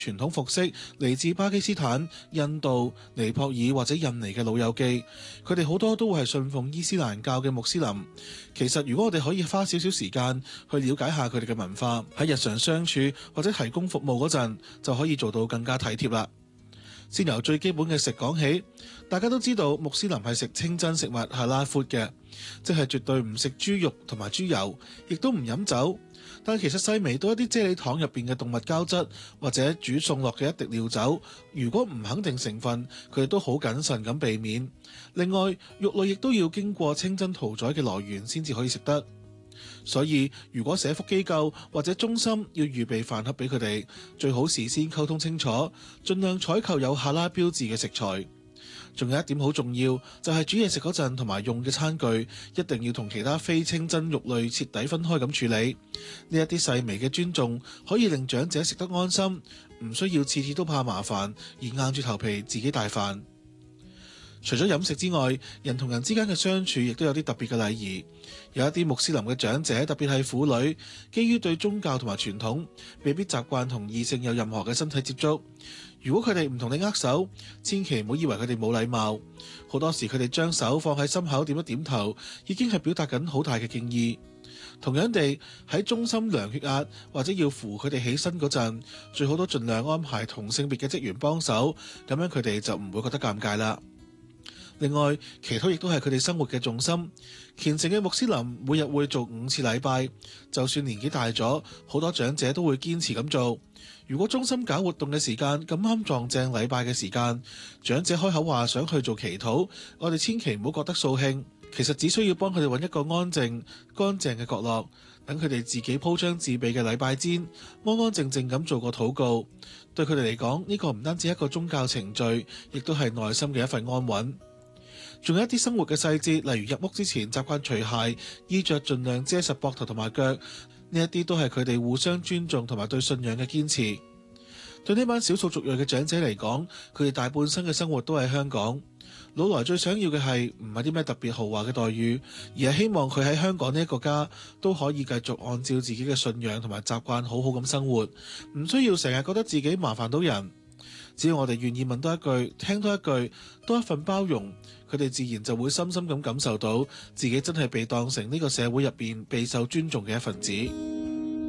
傳統服飾嚟自巴基斯坦、印度、尼泊爾或者印尼嘅老友記，佢哋好多都會係信奉伊斯蘭教嘅穆斯林。其實如果我哋可以花少少時間去了解下佢哋嘅文化，喺日常相處或者提供服務嗰陣，就可以做到更加體貼啦。先由最基本嘅食講起，大家都知道穆斯林係食清真食物哈拉闊嘅，即係絕對唔食豬肉同埋豬油，亦都唔飲酒。但其實細微到一啲啫喱糖入邊嘅動物膠質，或者煮餸落嘅一滴料酒，如果唔肯定成分，佢哋都好謹慎咁避免。另外，肉類亦都要經過清真屠宰嘅來源先至可以食得。所以如果社福機構或者中心要預備飯盒俾佢哋，最好事先溝通清楚，盡量採購有哈拉標誌嘅食材。仲有一點好重要，就係煮嘢食嗰陣同埋用嘅餐具一定要同其他非清真肉類徹底分開咁處理。呢一啲細微嘅尊重可以令長者食得安心，唔需要次次都怕麻煩而硬住頭皮自己帶飯。除咗飲食之外，人同人之間嘅相處亦都有啲特別嘅禮儀。有一啲穆斯林嘅長者，特別係婦女，基於對宗教同埋傳統，未必習慣同異性有任何嘅身體接觸。如果佢哋唔同你握手，千祈唔好以為佢哋冇禮貌。好多時佢哋將手放喺心口點一點頭，已經係表達緊好大嘅敬意。同樣地，喺中心量血壓或者要扶佢哋起身嗰陣，最好都盡量安排同性別嘅職員幫手，咁樣佢哋就唔會覺得尷尬啦。另外，祈禱亦都係佢哋生活嘅重心。虔誠嘅穆斯林每日會做5次禮拜，就算年紀大咗，好多長者都會堅持咁做。如果中心搞活動嘅時間咁啱撞正禮拜嘅時間，長者開口話想去做祈禱，我哋千祈唔好覺得掃興。其實只需要幫佢哋揾一個安靜、乾淨嘅角落，等佢哋自己鋪張自備嘅禮拜氈，安安靜靜咁做個禱告。對佢哋嚟講，呢個唔單止係一個宗教程序，亦都係內心嘅一份安穩。仲有一啲生活嘅細節，例如入屋之前習慣除鞋，衣着盡量遮實膊頭同埋腳，呢一啲都係佢哋互相尊重同埋對信仰嘅堅持。對呢班少數族裔嘅長者嚟講，佢哋大半生嘅生活都喺香港，老來最想要嘅係唔係啲咩特別豪華嘅待遇，而係希望佢喺香港呢一個家都可以繼續按照自己嘅信仰同埋習慣好好咁生活，唔需要成日覺得自己麻煩到人。只要我哋願意問多一句，聽多一句，多一份包容，佢哋自然就會深深咁感受到自己真係被當成呢個社會入邊備受尊重嘅一份子。